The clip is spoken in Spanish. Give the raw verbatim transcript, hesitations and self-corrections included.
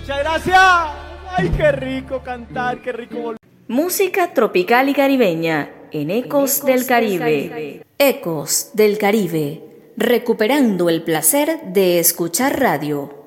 Muchas gracias. Ay, qué rico cantar, qué rico volver. Música tropical y caribeña en Ecos, Ecos del Caribe. del Caribe. Ecos del Caribe, recuperando el placer de escuchar radio.